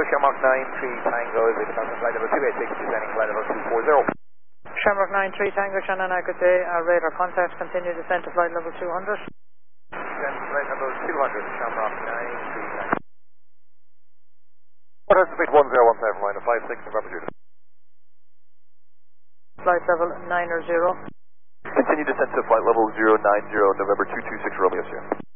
Shamrock 93 Tango, is it flight level 286, descending flight level 240. Shamrock 93 Tango, Shannon, I could say, radar contact, continue descent to flight level 200. Descent to flight level 200, Shamrock 93 Tango. What has to be 1017, line of 56, November Juliet. Flight level 90. Continue descent to flight level 090, November 226, Romeo, sir.